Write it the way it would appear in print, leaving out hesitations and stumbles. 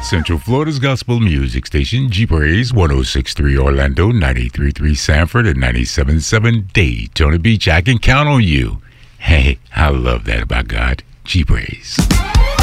Central Florida's gospel music station, G-Praise, 106.3 Orlando, 93.3 Sanford, and 97.7 Daytona Beach. I can count on you. Hey, I love that about God. G-Praise.